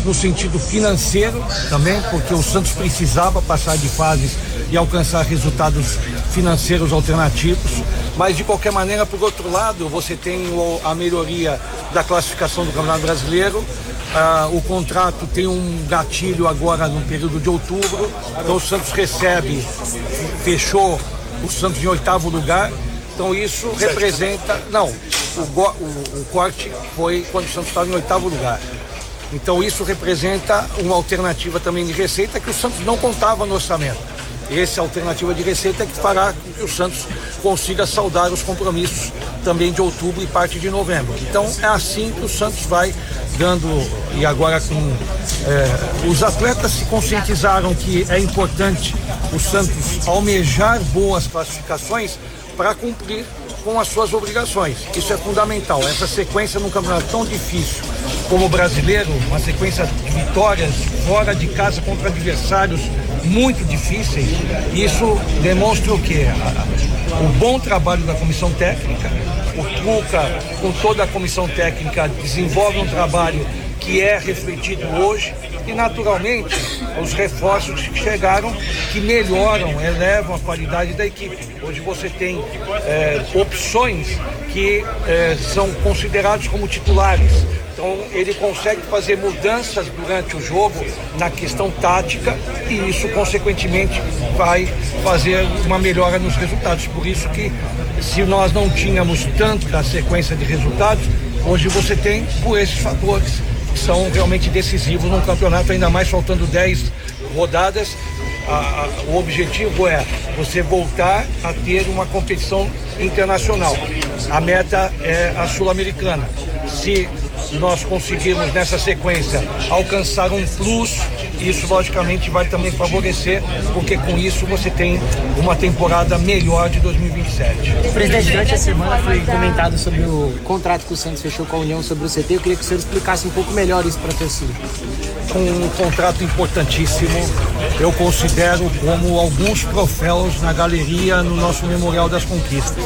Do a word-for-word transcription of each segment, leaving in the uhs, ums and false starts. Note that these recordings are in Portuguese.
no sentido financeiro também, porque o Santos precisava passar de fases e alcançar resultados financeiros alternativos, mas de qualquer maneira, por outro lado, você tem o, a melhoria da classificação do Campeonato Brasileiro. Ah, o contrato tem um gatilho agora no período de outubro, então o Santos recebe, fechou o Santos em oitavo lugar, então isso representa, não, o, o, o corte foi quando o Santos estava em oitavo lugar, então isso representa uma alternativa também de receita que o Santos não contava no orçamento. Essa alternativa de receita é que fará com que o Santos consiga saldar os compromissos também de outubro e parte de novembro. Então é assim que o Santos vai dando, e agora com é, os atletas se conscientizaram que é importante o Santos almejar boas classificações para cumprir com as suas obrigações. Isso é fundamental. Essa sequência num campeonato tão difícil como o brasileiro, uma sequência de vitórias fora de casa contra adversários muito difíceis, isso demonstra o quê? O bom trabalho da comissão técnica. O Cuca, com toda a comissão técnica, desenvolve um trabalho que é refletido hoje e, naturalmente, os reforços que chegaram, que melhoram, elevam a qualidade da equipe. Hoje você tem é, opções que é, são considerados como titulares. Então ele consegue fazer mudanças durante o jogo na questão tática e isso consequentemente vai fazer uma melhora nos resultados. Por isso que se nós não tínhamos tanta sequência de resultados, hoje você tem por esses fatores que são realmente decisivos num campeonato, ainda mais faltando dez rodadas. A, a, o objetivo é você voltar a ter uma competição internacional. A meta é a Sul-Americana. Se nós conseguirmos nessa sequência alcançar um plus, isso logicamente vai também favorecer, porque com isso você tem uma temporada melhor de dois mil e vinte e sete. Presidente, durante a semana foi comentado sobre o contrato que o Santos fechou com a União sobre o C T. Eu queria que o senhor explicasse um pouco melhor isso para a torcida. Um contrato importantíssimo, eu considero como alguns troféus na galeria no nosso Memorial das Conquistas,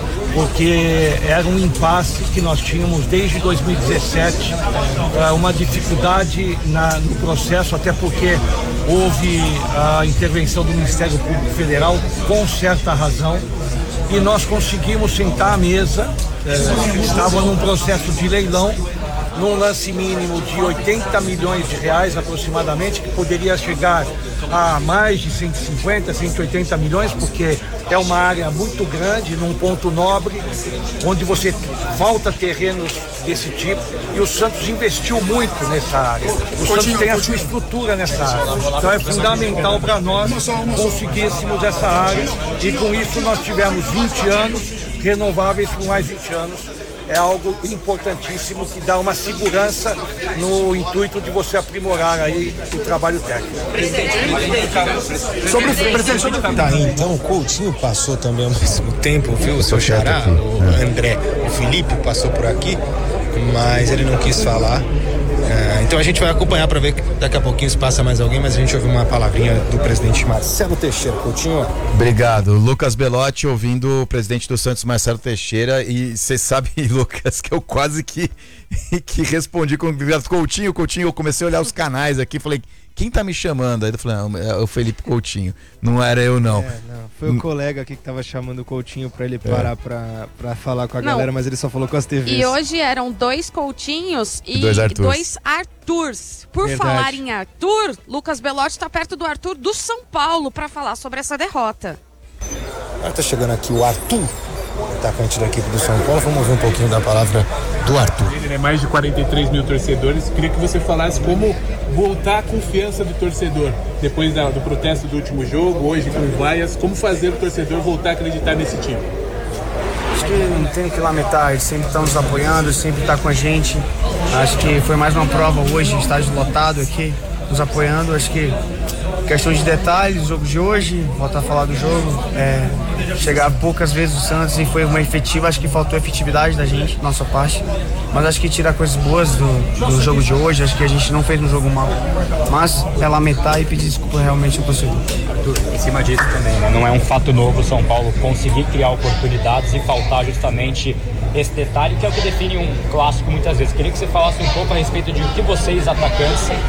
porque era um impasse que nós tínhamos desde dois mil e dezessete, uma dificuldade na, no processo, até porque houve a intervenção do Ministério Público Federal com certa razão, e nós conseguimos sentar à mesa, eh, estava num processo de leilão, num lance mínimo de oitenta milhões de reais aproximadamente, que poderia chegar a mais de cento e cinquenta, cento e oitenta milhões, porque é uma área muito grande, num ponto nobre, onde você falta terrenos desse tipo, e o Santos investiu muito nessa área. O Santos tem a sua estrutura nessa área. Então é fundamental para nós conseguíssemos essa área, e com isso nós tivemos vinte anos renováveis por mais vinte anos. É algo importantíssimo que dá uma segurança no intuito de você aprimorar aí o trabalho técnico. Sobre o presidente, tá, então o Coutinho passou também ao mesmo tempo, viu? O seu xará, o André, o Felipe passou por aqui, mas ele não quis falar. É, então a gente vai acompanhar para ver que daqui a pouquinho se passa mais alguém, mas a gente ouve uma palavrinha do presidente Marcelo Teixeira. Coutinho. Obrigado. Lucas Belotti ouvindo o presidente do Santos, Marcelo Teixeira, e você sabe, Lucas, que eu quase que, que respondi com o Coutinho, Coutinho, eu comecei a olhar os canais aqui, falei, quem tá me chamando? Aí eu falei, não, é o Felipe Coutinho, não era eu não. É, não. Foi o colega aqui que tava chamando o Coutinho pra ele parar é. pra, pra falar com a não. galera, mas ele só falou com as T Vs. E hoje eram dois Coutinhos e dois Arthurs. Dois Arthurs. Por Verdade. falar em Arthur, Lucas Belotti tá perto do Arthur do São Paulo pra falar sobre essa derrota. Agora tá chegando aqui o Arthur, atacante da equipe do São Paulo. Vamos ouvir um pouquinho da palavra do Arthur. Ele é mais de quarenta e três mil torcedores. Queria que você falasse como voltar a confiança do torcedor depois da, do protesto do último jogo, hoje com vaias. Como fazer o torcedor voltar a acreditar nesse time? Acho que não tem o que lamentar, eles sempre estão nos apoiando, sempre estão com a gente. Acho que foi mais uma prova hoje, estádio lotado aqui, nos apoiando. Acho que questão de detalhes, o jogo de hoje, voltar a falar do jogo, é, chegar poucas vezes o Santos e foi uma efetiva, acho que faltou efetividade da gente, nossa parte, mas acho que tirar coisas boas do, do jogo de hoje, acho que a gente não fez um jogo mal, mas é lamentar e pedir desculpa realmente ao torcedor. Em cima disso também, né? Não é um fato novo o São Paulo conseguir criar oportunidades e faltar justamente esse detalhe que é o que define um clássico muitas vezes. Queria que você falasse um pouco a respeito de o que vocês, atacantes,